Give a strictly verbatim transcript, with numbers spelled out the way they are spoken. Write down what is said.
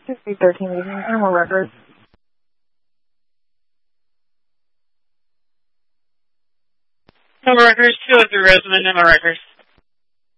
sixty thirteen, using animal records. Animal records, two of the resident animal records.